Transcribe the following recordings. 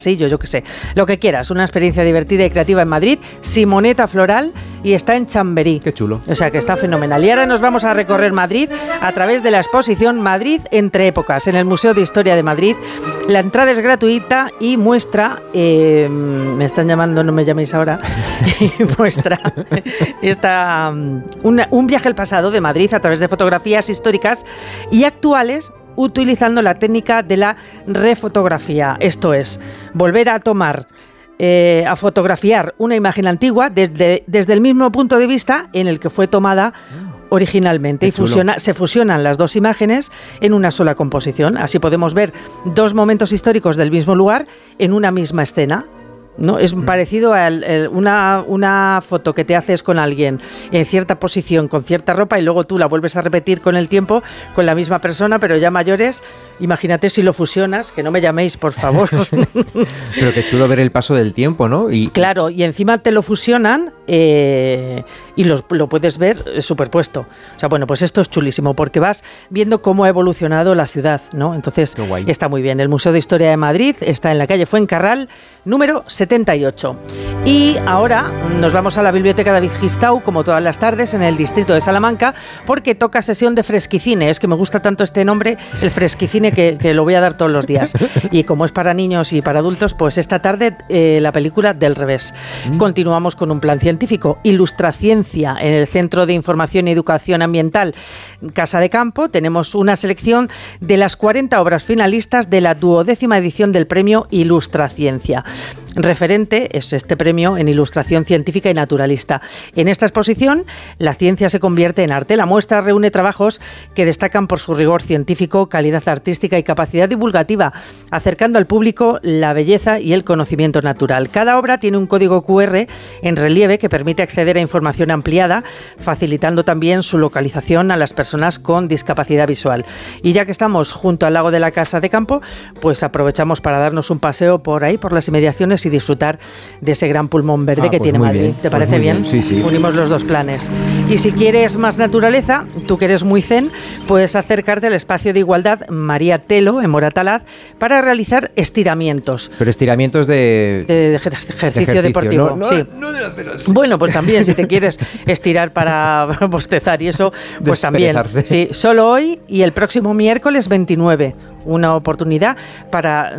Sí, yo qué sé, lo que quieras, una experiencia divertida y creativa en Madrid, Simoneta Floral, y está en Chamberí. Qué chulo. O sea que está fenomenal. Y ahora nos vamos a recorrer Madrid a través de la exposición Madrid entre épocas, en el Museo de Historia de Madrid. La entrada es gratuita y muestra, me están llamando, no me llaméis ahora, y muestra un viaje al pasado de Madrid a través de fotografías históricas y actuales, utilizando la técnica de la refotografía, esto es, volver a tomar, a fotografiar una imagen antigua desde el mismo punto de vista en el que fue tomada originalmente. Y se fusionan las dos imágenes en una sola composición. Así podemos ver dos momentos históricos del mismo lugar en una misma escena, ¿no? Es parecido a una foto que te haces con alguien en cierta posición, con cierta ropa, y luego tú la vuelves a repetir con el tiempo con la misma persona, pero ya mayores. Imagínate si lo fusionas, que no me llaméis, por favor. Pero qué chulo ver el paso del tiempo, ¿no? Claro, y encima te lo fusionan y lo puedes ver superpuesto. O sea, bueno, pues esto es chulísimo porque vas viendo cómo ha evolucionado la ciudad, ¿no? Entonces, está muy bien. El Museo de Historia de Madrid está en la calle Fuencarral, número 78. Y ahora nos vamos a la Biblioteca David Gistau, como todas las tardes, en el distrito de Salamanca, porque toca sesión de fresquicine. Es que me gusta tanto este nombre, el fresquicine, que lo voy a dar todos los días. Y como es para niños y para adultos, pues esta tarde la película Del revés. Continuamos con un plan científico, Ilustraciencia, en el Centro de Información y Educación Ambiental Casa de Campo. Tenemos una selección de las 40 obras finalistas de la 12ª edición del premio Ilustraciencia. Referente es este premio en ilustración científica y naturalista. En esta exposición, la ciencia se convierte en arte. La muestra reúne trabajos que destacan por su rigor científico, calidad artística y capacidad divulgativa, acercando al público la belleza y el conocimiento natural. Cada obra tiene un código QR en relieve que permite acceder a información ampliada, facilitando también su localización a las personas con discapacidad visual. Y ya que estamos junto al lago de la Casa de Campo, pues aprovechamos para darnos un paseo por ahí, por las inmediaciones, y disfrutar de ese gran pulmón verde que tiene Madrid. Bien. ¿Te parece bien? Sí, sí. Unimos los dos planes. Y si quieres más naturaleza, tú que eres muy zen, puedes acercarte al espacio de igualdad María Telo, en Moratalaz, para realizar estiramientos. Pero estiramientos de ejercicio deportivo. Sí. No de hacer así. Bueno, pues también, si te quieres estirar para bostezar y eso, pues también. Sí, solo hoy y el próximo miércoles 29. Una oportunidad para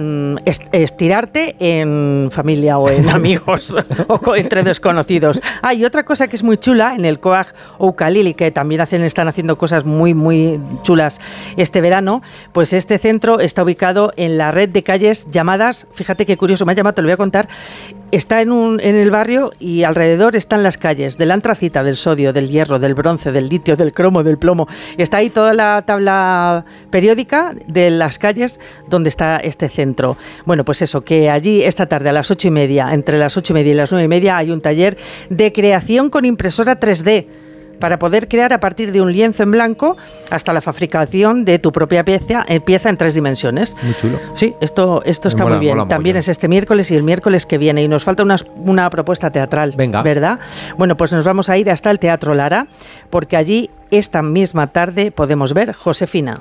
estirarte en familia o en amigos o entre desconocidos. Y otra cosa que es muy chula, en el Coag Oukalili, que también están haciendo cosas muy, muy chulas este verano, pues este centro está ubicado en la red de calles llamadas, fíjate qué curioso, me ha llamado, te lo voy a contar, está en el barrio y alrededor están las calles del antracita, del sodio, del hierro, del bronce, del litio, del cromo, del plomo. Está ahí toda la tabla periódica de las calles donde está este centro. Bueno, pues eso, que allí esta tarde a las 8:30, entre las 8:30 y las 9:30, hay un taller de creación con impresora 3D para poder crear a partir de un lienzo en blanco hasta la fabricación de tu propia pieza en 3 dimensiones. Muy chulo. Sí, esto está muy bien. También es este miércoles y el miércoles que viene. Y nos falta una propuesta teatral. Venga. ¿Verdad? Bueno, pues nos vamos a ir hasta el Teatro Lara, porque allí esta misma tarde podemos ver Josefina.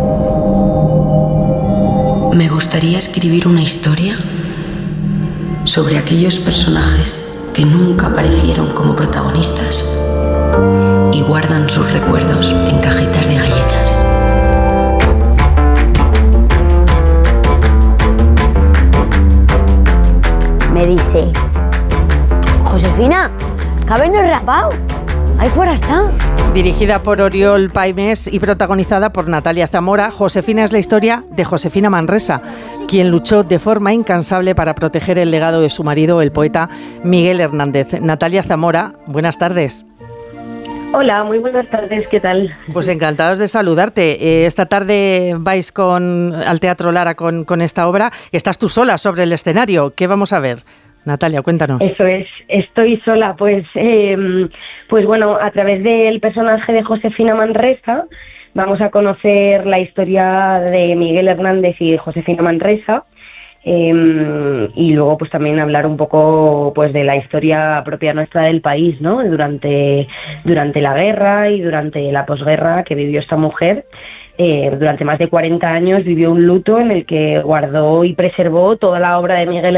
Me gustaría escribir una historia sobre aquellos personajes que nunca aparecieron como protagonistas y guardan sus recuerdos en cajitas de galletas. Me dice: Josefina, cabello rapado, ahí fuera está. Dirigida por Oriol Paimés y protagonizada por Natalia Zamora, Josefina es la historia de Josefina Manresa, quien luchó de forma incansable para proteger el legado de su marido, el poeta Miguel Hernández. Natalia Zamora, buenas tardes. Hola, muy buenas tardes, ¿qué tal? Pues encantados de saludarte. Esta tarde vais al Teatro Lara con esta obra. Estás tú sola sobre el escenario. ¿Qué vamos a ver? Natalia, cuéntanos. Eso es, estoy sola, pues bueno, a través del personaje de Josefina Manresa vamos a conocer la historia de Miguel Hernández y Josefina Manresa, y luego pues también hablar un poco pues de la historia propia nuestra del país, ¿no? Durante la guerra y durante la posguerra que vivió esta mujer. Durante más de 40 años vivió un luto en el que guardó y preservó toda la obra de Miguel